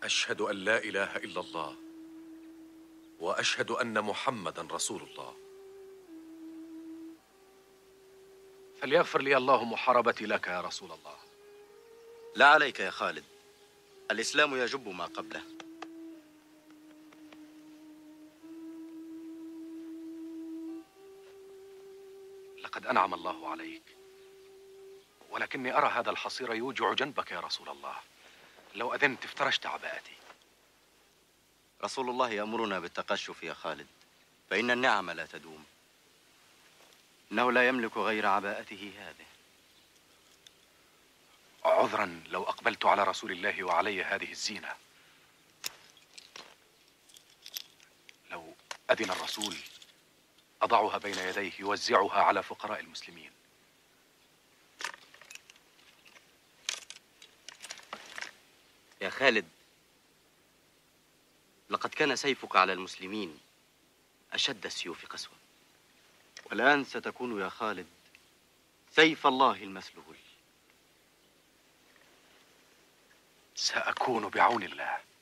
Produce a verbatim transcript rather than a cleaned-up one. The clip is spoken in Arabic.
أشهد أن لا إله إلا الله وأشهد أن محمدًا رسول الله. فليغفر لي الله محاربتي لك يا رسول الله. لا عليك يا خالد، الإسلام يجب ما قبله. لقد أنعم الله عليك، ولكني أرى هذا الحصير يوجع جنبك يا رسول الله. لو أذنت افترشت عباءتي. رسول الله يأمرنا بالتقشف يا خالد، فإن النعم لا تدوم. إنه لا يملك غير عباءته هذه. عذرا لو أقبلت على رسول الله وعلي هذه الزينة. لو أذن الرسول أضعها بين يديه يوزعها على فقراء المسلمين. يا خالد، لقد كان سيفك على المسلمين أشد السيوف قسوة، والآن ستكون يا خالد سيف الله المسلول. سأكون بعون الله.